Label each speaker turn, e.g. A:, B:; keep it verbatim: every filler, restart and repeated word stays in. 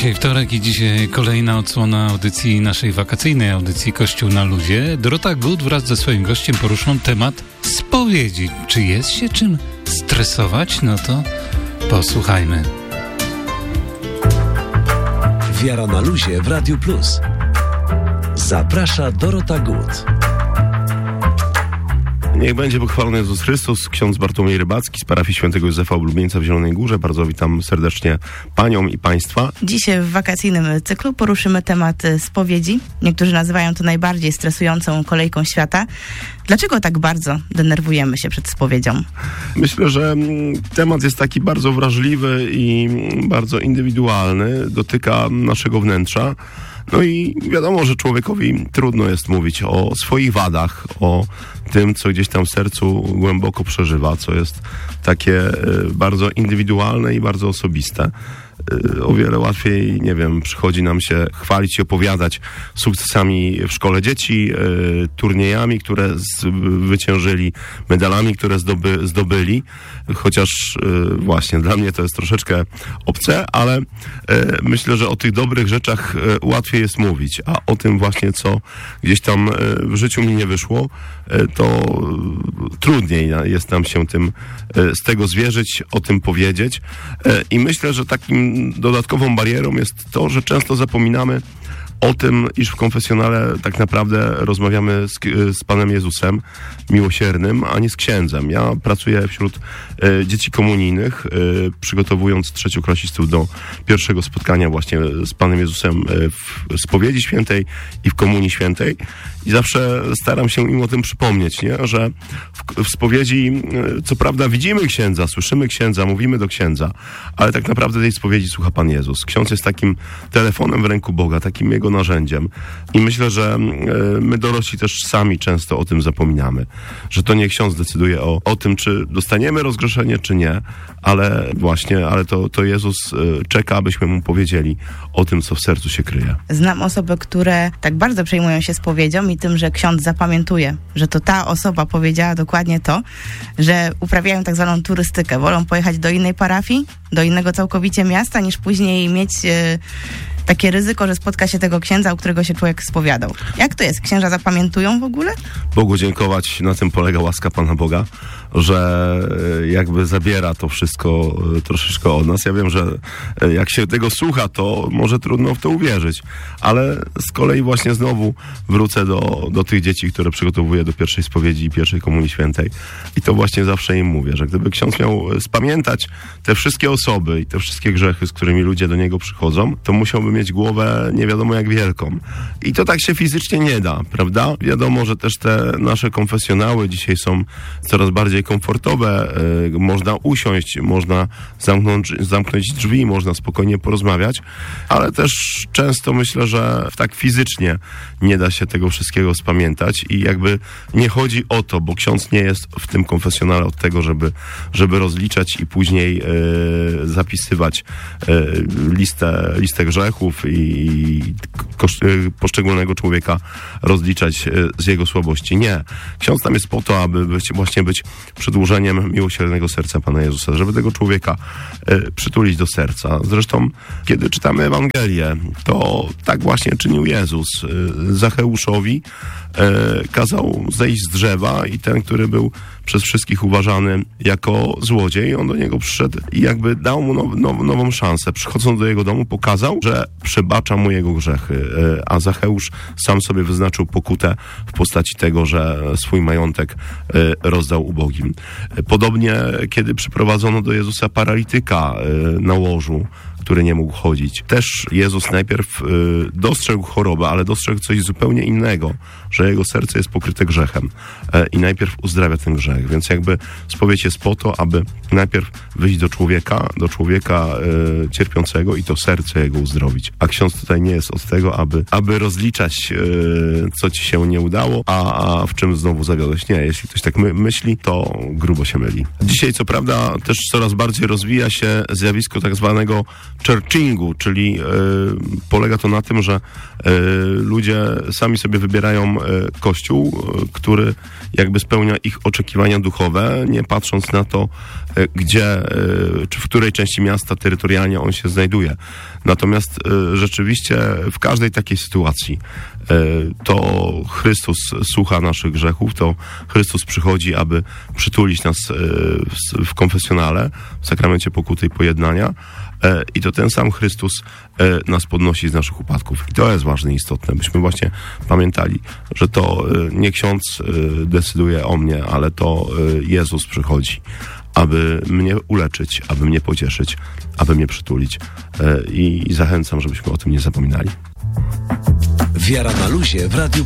A: Dzisiaj wtorek i dzisiaj kolejna odsłona audycji, naszej wakacyjnej audycji Kościół na luzie. Dorota Gut wraz ze swoim gościem poruszą temat spowiedzi. Czy jest się czym stresować? No to posłuchajmy.
B: Wiara na luzie w Radiu Plus. Zaprasza Dorota Gut.
C: Niech będzie pochwalony Jezus Chrystus, ksiądz Bartłomiej Rybacki z parafii Świętego Józefa Oblubieńca w Zielonej Górze. Bardzo witam serdecznie Panią i Państwa.
D: Dzisiaj w wakacyjnym cyklu poruszymy temat spowiedzi. Niektórzy nazywają to najbardziej stresującą kolejką świata. Dlaczego tak bardzo denerwujemy się przed spowiedzią?
C: Myślę, że temat jest taki bardzo wrażliwy i bardzo indywidualny. Dotyka naszego wnętrza. No i wiadomo, że człowiekowi trudno jest mówić o swoich wadach, o tym, co gdzieś tam w sercu głęboko przeżywa, co jest takie bardzo indywidualne i bardzo osobiste. O wiele łatwiej, nie wiem, przychodzi nam się chwalić i opowiadać sukcesami w szkole dzieci, turniejami, które zwyciężyli, medalami, które zdoby, zdobyli, chociaż właśnie dla mnie to jest troszeczkę obce, ale myślę, że o tych dobrych rzeczach łatwiej jest mówić, a o tym właśnie, co gdzieś tam w życiu mi nie wyszło, to trudniej jest nam się tym z tego zwierzyć, o tym powiedzieć i myślę, że takim dodatkową barierą jest to, że często zapominamy o tym, iż w konfesjonale tak naprawdę rozmawiamy z, z Panem Jezusem miłosiernym, a nie z księdzem. Ja pracuję wśród e, dzieci komunijnych, e, przygotowując trzecioklasistów do pierwszego spotkania właśnie z Panem Jezusem e, w spowiedzi świętej i w komunii świętej. I zawsze staram się im o tym przypomnieć, nie? Że w, w spowiedzi, e, co prawda widzimy księdza, słyszymy księdza, mówimy do księdza, ale tak naprawdę tej spowiedzi słucha Pan Jezus. Ksiądz jest takim telefonem w ręku Boga, takim jego narzędziem. I myślę, że e, my dorośli też sami często o tym zapominamy. Że to nie ksiądz decyduje o, o tym, czy dostaniemy rozgrzeszenie, czy nie, ale właśnie, ale to, to Jezus e, czeka, abyśmy mu powiedzieli o tym, co w sercu się kryje.
D: Znam osoby, które tak bardzo przejmują się spowiedzią i tym, że ksiądz zapamiętuje, że to ta osoba powiedziała dokładnie to, że uprawiają tak zwaną turystykę. Wolą pojechać do innej parafii, do innego całkowicie miasta, niż później mieć e, takie ryzyko, że spotka się tego księdza, u którego się człowiek spowiadał. Jak to jest? Księża zapamiętują w ogóle?
C: Bogu dziękować, na tym polega łaska Pana Boga, że jakby zabiera to wszystko troszeczkę od nas. Ja wiem, że jak się tego słucha, to może trudno w to uwierzyć, ale z kolei właśnie znowu wrócę do, do tych dzieci, które przygotowuję do pierwszej spowiedzi i pierwszej komunii świętej i to właśnie zawsze im mówię, że gdyby ksiądz miał spamiętać te wszystkie osoby i te wszystkie grzechy, z którymi ludzie do niego przychodzą, to musiałby mieć głowę nie wiadomo jak wielką. I to tak się fizycznie nie da, prawda? Wiadomo, że też te nasze konfesjonały dzisiaj są coraz bardziej komfortowe, yy, można usiąść, można zamknąć, zamknąć drzwi, można spokojnie porozmawiać, ale też często myślę, że tak fizycznie nie da się tego wszystkiego spamiętać i jakby nie chodzi o to, bo ksiądz nie jest w tym konfesjonale od tego, żeby, żeby rozliczać i później yy, zapisywać yy, listę, listę grzechów i koszt, yy, poszczególnego człowieka rozliczać yy, z jego słabości. Nie. Ksiądz tam jest po to, aby być, właśnie być przedłużeniem miłosiernego serca Pana Jezusa, żeby tego człowieka y, przytulić do serca. Zresztą, kiedy czytamy Ewangelię, to tak właśnie czynił Jezus. Y, Zacheuszowi y, kazał zejść z drzewa i ten, który był przez wszystkich uważany jako złodziej, on do niego przyszedł i jakby dał mu now, now, nową szansę. Przychodząc do jego domu, pokazał, że przebacza mu jego grzechy, y, a Zacheusz sam sobie wyznaczył pokutę w postaci tego, że swój majątek y, rozdał ubogim. Podobnie, kiedy przyprowadzono do Jezusa paralityka y, na łożu, który nie mógł chodzić. Też Jezus najpierw y, dostrzegł chorobę, ale dostrzegł coś zupełnie innego, że jego serce jest pokryte grzechem y, i najpierw uzdrawia ten grzech. Więc jakby spowiedź jest po to, aby najpierw wyjść do człowieka, do człowieka y, cierpiącego i to serce jego uzdrowić. A ksiądz tutaj nie jest od tego, aby, aby rozliczać, y, co ci się nie udało, a, a w czym znowu zawiodłeś. Nie, jeśli ktoś tak my, myśli, to grubo się myli. Dzisiaj co prawda też coraz bardziej rozwija się zjawisko tak zwanego churchingu, czyli polega to na tym, że ludzie sami sobie wybierają kościół, który jakby spełnia ich oczekiwania duchowe, nie patrząc na to, gdzie, czy w której części miasta terytorialnie on się znajduje. Natomiast rzeczywiście w każdej takiej sytuacji to Chrystus słucha naszych grzechów, to Chrystus przychodzi, aby przytulić nas w konfesjonale, w sakramencie pokuty i pojednania, i to ten sam Chrystus nas podnosi z naszych upadków. I to jest ważne i istotne, byśmy właśnie pamiętali, że to nie ksiądz decyduje o mnie, ale to Jezus przychodzi, aby mnie uleczyć, aby mnie pocieszyć, aby mnie przytulić. I zachęcam, żebyśmy o tym nie zapominali.
B: Wiara na luzie w Radiu